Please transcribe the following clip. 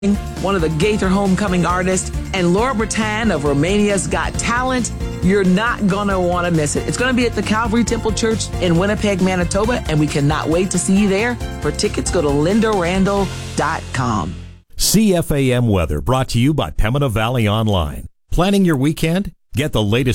one of the Gaither Homecoming artists, and Laura Bretan of Romania's Got Talent. You're not going to want to miss it. It's going to be at the Calvary Temple Church in Winnipeg, Manitoba, and we cannot wait to see you there. For tickets, go to lindarandall.com. CFAM weather brought to you by Pembina Valley Online. Planning your weekend? Get the latest